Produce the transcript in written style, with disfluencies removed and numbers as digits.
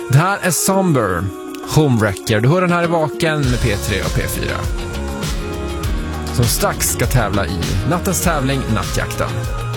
Det här är Somber, Homewrecker. Du hör den här i Vaken med P3 och P4. Som strax ska tävla i nattens tävling Nattjakten.